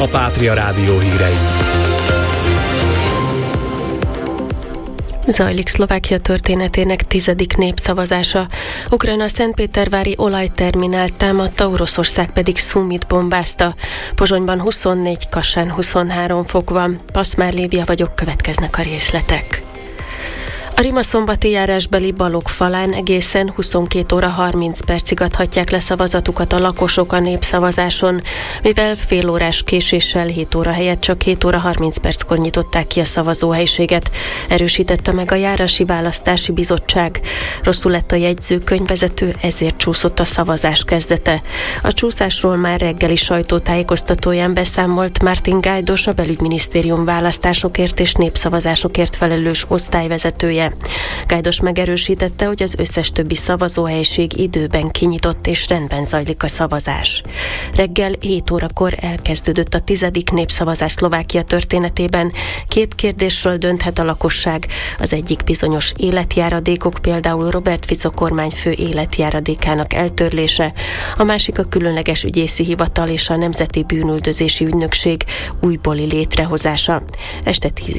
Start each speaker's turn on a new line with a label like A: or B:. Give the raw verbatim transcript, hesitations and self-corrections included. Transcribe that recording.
A: a Pátria Rádió hírei.
B: Zajlik Szlovákia történetének tizedik népszavazása. Ukrajna szentpétervári olajterminált támadta, Oroszország pedig Szumit bombázta. Pozsonyban huszonnégy, Kassán huszonhárom fok van. Paszmár Lívia vagyok, következnek a részletek. A Rima-szombati járásbeli Balog falán egészen huszonkét óra harminc percig adhatják le szavazatukat a lakosok a népszavazáson, mivel fél órás késéssel hét óra helyett csak hét óra harminc perckor nyitották ki a szavazóhelyiséget, erősítette meg a Járási Választási Bizottság. Rosszul lett a jegyzőkönyvvezető, ezért csúszott a szavazás kezdete. A csúszásról már reggeli sajtótájékoztatóján beszámolt Martin Gajdos, a belügyminisztérium választásokért és népszavazásokért felelős osztályvezetője. Gajdos megerősítette, hogy az összes többi szavazóhelység időben kinyitott és rendben zajlik a szavazás. Reggel hét órakor elkezdődött a tizedik népszavazás Szlovákia történetében. Két kérdésről dönthet a lakosság. Az egyik bizonyos életjáradékok, például Robert Fico kormányfő életjáradékának eltörlése, a másik a különleges ügyészi hivatal és a Nemzeti Bűnüldözési Ügynökség újbóli létrehozása. Este tíz